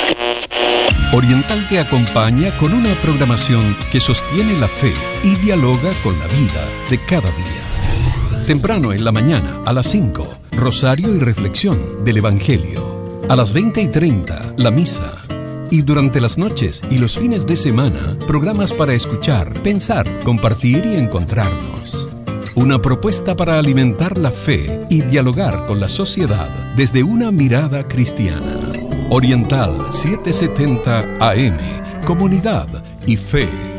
Oriental te acompaña con una programación que sostiene la fe y dialoga con la vida de cada día. Temprano en la mañana, a las 5, rosario y reflexión del Evangelio. A las 20:30, la misa. Y durante las noches y los fines de semana, programas para escuchar, pensar, compartir y encontrarnos. Una propuesta para alimentar la fe y dialogar con la sociedad desde una mirada cristiana. Oriental 770 AM, Comunidad y Fe.